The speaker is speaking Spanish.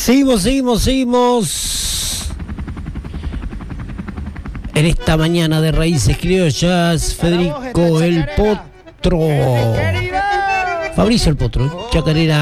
Seguimos. En esta mañana de Raíces Criollas, Federico el Potro. Fabricio el Potro, chacarera.